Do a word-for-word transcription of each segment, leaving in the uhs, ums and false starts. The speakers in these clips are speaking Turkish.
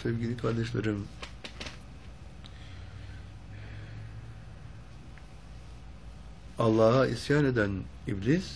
sevgili kardeşlerim. Allah'a isyan eden iblis,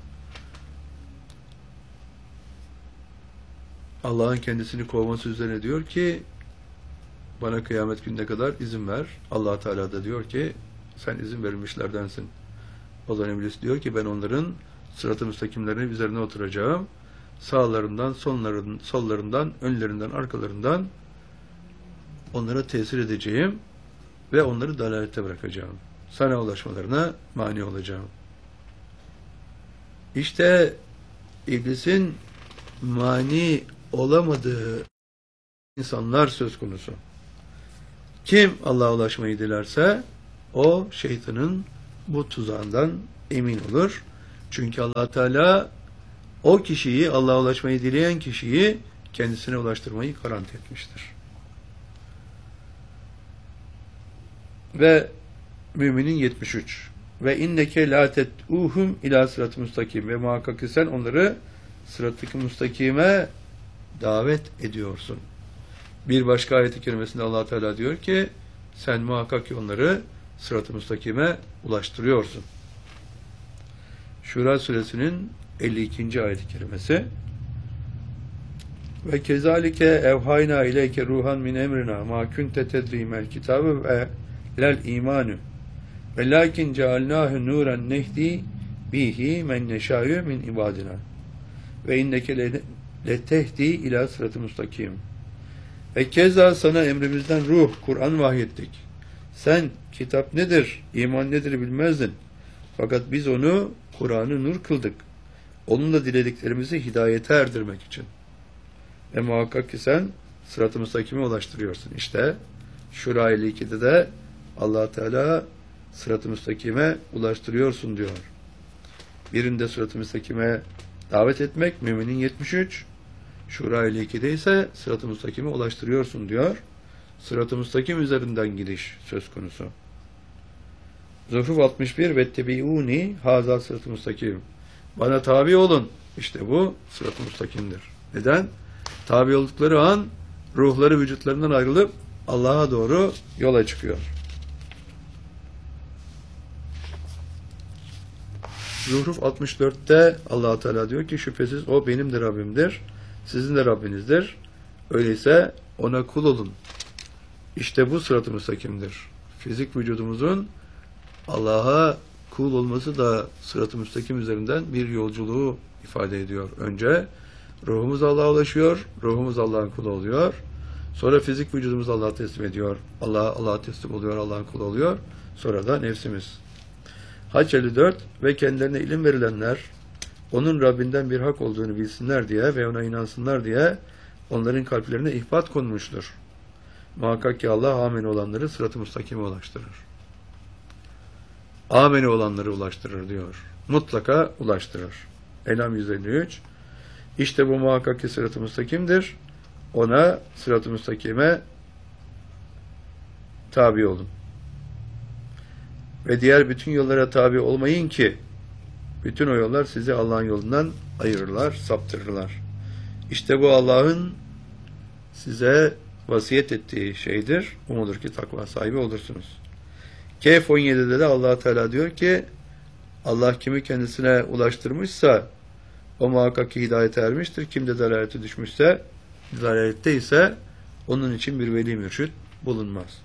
Allah'ın kendisini kovması üzerine diyor ki, bana kıyamet gününe kadar izin ver. Allah Teala da diyor ki, sen izin verilmişlerdensin. O zaman iblis diyor ki, ben onların sırat-ı müstakimlerinin üzerine oturacağım. Sağlarından, sonların, sollarından, önlerinden, arkalarından onlara tesir edeceğim ve onları dalalete bırakacağım. Sana ulaşmalarına mani olacağım. İşte iblisin mani olamadığı insanlar söz konusu. Kim Allah'a ulaşmayı dilerse o şeytanın bu tuzağından emin olur. Çünkü Allah Teala o kişiyi, Allah'a ulaşmayı dileyen kişiyi kendisine ulaştırmayı garanti etmiştir. Ve Müminin yetmiş üç. Ve inneke la tet'uhum ila sırat-ı müstakim. Ve muhakkak ki sen onları sırat-ı müstakime davet ediyorsun. Bir başka ayet-i kerimesinde Allah Teala diyor ki, sen muhakkak ki onları sırat-ı müstakime ulaştırıyorsun. Şura suresinin elli ikinci ayet-i kerimesi. Ve kezalike evhayna ileyke ruhan min emrina ma kunte tedrimel kitabı ve lel imanu ve lakin cealnahu nuran nehdi bihi men neşâ'yu min ibadina ve inneke letehdi ila sırat-ı müstakim. Ve keza sana emrimizden ruh, Kur'an vahyettik. Sen kitap nedir, iman nedir bilmezdin. Fakat biz onu, Kur'an'ı nur kıldık. Onunla dilediklerimizi hidayete erdirmek için. Ve muhakkak ki sen sırat-ı müstakime ulaştırıyorsun. İşte Şura elli ikide de Allah Teala sırat-ı müstakime ulaştırıyorsun diyor. Birinde sırat-ı müstakime davet etmek, Müminin yetmiş üç, Şura elli ikide ise sırat-ı müstakime ulaştırıyorsun diyor. Sırat-ı müstakim üzerinden gidiş söz konusu. Zuhruf altmış bir ve tebiuni haza sırat-ı müstakim. Bana tabi olun. İşte bu sırat-ı müstakimdir. Neden? Tabi oldukları an ruhları vücutlarından ayrılıp Allah'a doğru yola çıkıyor. Zuhruf altmış dörtte Allah Teala diyor ki, şüphesiz o benim de Rabbimdir, sizin de Rabbinizdir. Öyleyse ona kul olun. İşte bu sırat-ı müstakimdir. Fizik vücudumuzun Allah'a kul olması da sırat-ı müstakim üzerinden bir yolculuğu ifade ediyor. Önce ruhumuz Allah'a ulaşıyor, ruhumuz Allah'ın kulu oluyor. Sonra fizik vücudumuz Allah'a teslim ediyor. Allah'a Allah'a teslim oluyor, Allah'ın kulu oluyor. Sonra da nefsimiz. Hac elli dört ve kendilerine ilim verilenler onun Rabbinden bir hak olduğunu bilsinler diye ve ona inansınlar diye onların kalplerine ihbat konmuştur. Muhakkak ki Allah amin olanları sırat-ı müstakime ulaştırır. Ameni olanları ulaştırır diyor. Mutlaka ulaştırır. En'am yüz elli üç. İşte bu muhakkak ki sırat-ı müstakimdir. Ona sırat-ı müstakime tabi olun. Ve diğer bütün yollara tabi olmayın ki bütün o yollar sizi Allah'ın yolundan ayırırlar, saptırırlar. İşte bu Allah'ın size vasiyet ettiği şeydir. Umudur ki takva sahibi olursunuz. Kehf on yedide de Allah Teala diyor ki, Allah kimi kendisine ulaştırmışsa o muhakkak ki hidayete ermiştir. Kim de dalalete düşmüşse, dalalette ise onun için bir veli mürşid bulunmaz.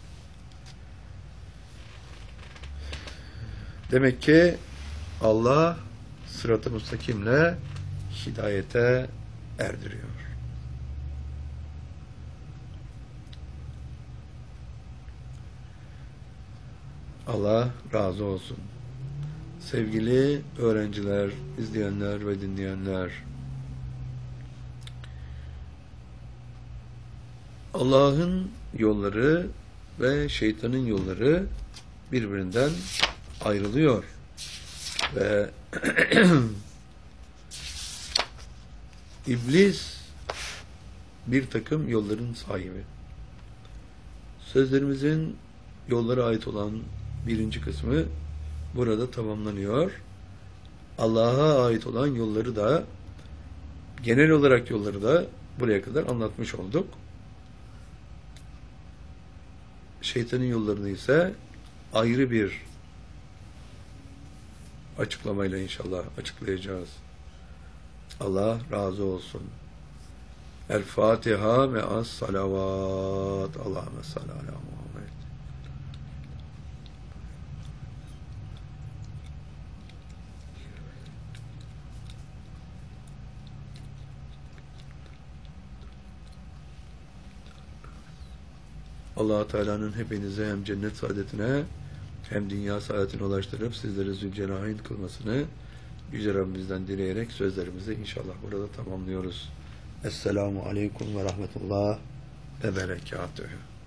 Demek ki Allah sırat-ı müstakimle hidayete erdiriyor. Allah razı olsun. Sevgili öğrenciler, izleyenler ve dinleyenler, Allah'ın yolları ve şeytanın yolları birbirinden ayrılıyor. Ve İblis bir takım yolların sahibi. Sözlerimizin yollara ait olan birinci kısmı burada tamamlanıyor. Allah'a ait olan yolları da, genel olarak yolları da buraya kadar anlatmış olduk. şeytanın yollarını ise ayrı bir açıklamayla inşallah açıklayacağız. Allah razı olsun. El Fatiha me'as salavat. Allahümme salli ala Muhammed. Allah Teala'nın hepinize hem cennet saadetine hem dünya saadetine ulaştırıp sizleri zülcenahin kılmasını Yüce Rabbimizden dileyerek sözlerimizi inşallah burada tamamlıyoruz. Esselamu Aleyküm ve Rahmetullah ve Berekatühü.